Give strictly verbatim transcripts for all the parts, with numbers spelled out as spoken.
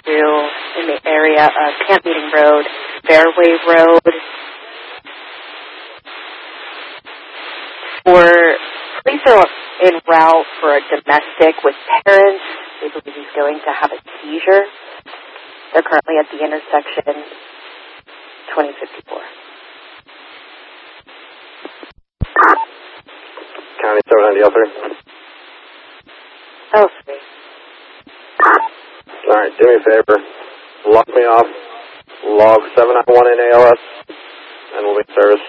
through in the area of Camp Meeting Road, Fairway Road. For police are en route for a domestic with parents. They believe he's going to have a seizure. They're currently at the intersection twenty fifty-four. County seven ninety oh three. Oh, sweet. All right, do me a favor. Lock me off. Log seven nine one in A L S, and we'll be in service.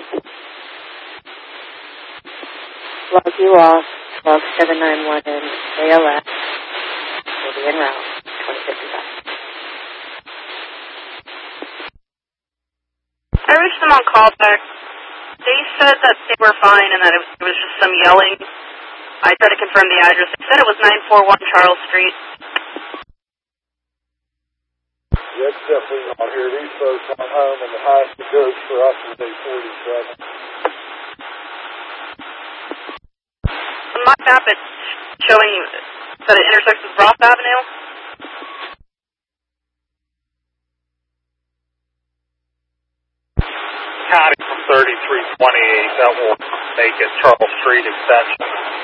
Log you off. Log seven nine one in A L S. We'll be en route twenty fifty-five. I reached them on callback. They said that they were fine and that it was, it was just some yelling. I tried to confirm the address. They said it was nine forty-one Charles Street. Yeah, it's definitely not here. These folks aren't home, and the highest it goes for us is eight forty-seven. On my map, it's showing that it intersects with Roth Avenue. County from thirty-three twenty-eight, that will make it Charles Street extension.